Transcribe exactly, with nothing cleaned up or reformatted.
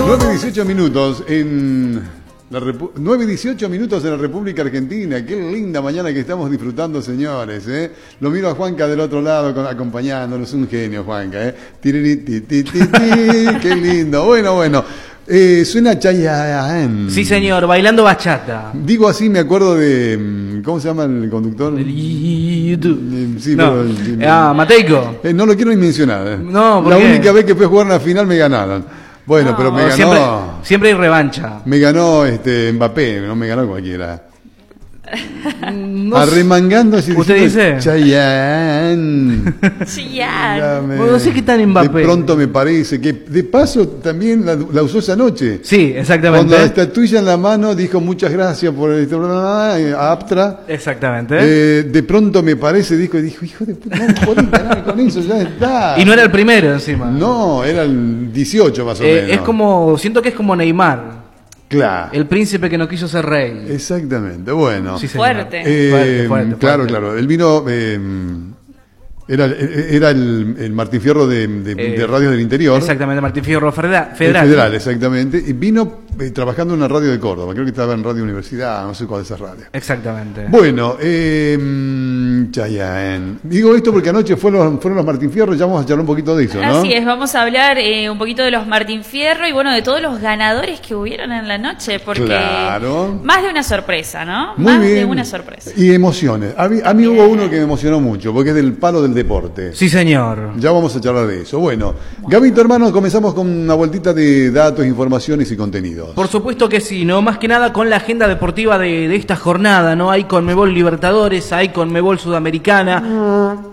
nueve dieciocho minutos en la Repu- nueve dieciocho minutos en la República Argentina. Qué linda mañana que estamos disfrutando, señores, ¿eh? Lo miro a Juanca del otro lado con, acompañándonos, un genio, Juanca, ¿eh? Tiriri, ti, ti, ti, ti. Qué lindo. Bueno, bueno. Eh, suena Chayanne. Sí, señor, bailando bachata. Digo así, me acuerdo de... ¿Cómo se llama el conductor? El... Eh, Sí, No. pero, Ah, Mateico. eh, no lo quiero ni mencionar. eh. No, ¿por La qué? única vez que fui a jugar una final me ganaron. Bueno, No, pero me ganó... siempre, siempre hay revancha. Me ganó este Mbappé, no me ganó cualquiera. No Arremangando así. ¿Usted diciendo, dice? Chayanne. Chayanne. Dame. No sé qué tan Mbappé. De pronto me parece que, de paso, también la, la usó esa noche. Sí, exactamente. Cuando la estatuilla en la mano dijo muchas gracias por el a Aptra. Exactamente. Eh, de pronto me parece, dijo, dijo, hijo de puta, no podés ganar con eso, ya está. Y no era el primero encima. No, era el dieciocho más o Eh, menos. es como, siento que es como Neymar, Claro. el príncipe que no quiso ser rey. Exactamente, bueno. Sí, señor. Fuerte. Eh, Fuerte, fuerte, claro, fuerte. claro. Él vino. eh, era era el, el Martín Fierro de, de, Eh, de Radios del Interior. Exactamente, Martín Fierro Federal. El Federal. Federal, exactamente. Y vino eh, trabajando en una radio de Córdoba. Creo que estaba en Radio Universidad, no sé cuál de esas radios. Exactamente. Bueno, eh, Chayanne. Digo esto porque anoche fueron los, fueron los Martín Fierro, ya vamos a charlar un poquito de eso, ¿no? Así es, vamos a hablar eh, un poquito de los Martín Fierro y bueno, de todos los ganadores que hubieron en la noche, porque Claro. más de una sorpresa, ¿no? Muy más bien. de una sorpresa. Y emociones. A mí, a mí hubo uno que me emocionó mucho, porque es del palo del deporte. Sí, señor. Ya vamos a charlar de eso. Bueno, Gabito, hermano, comenzamos con una vueltita de datos, informaciones y contenidos. Por supuesto que sí, ¿no? Más que nada con la agenda deportiva de, de esta jornada, ¿no? Hay Conmebol Libertadores, hay Conmebol Sudamericana.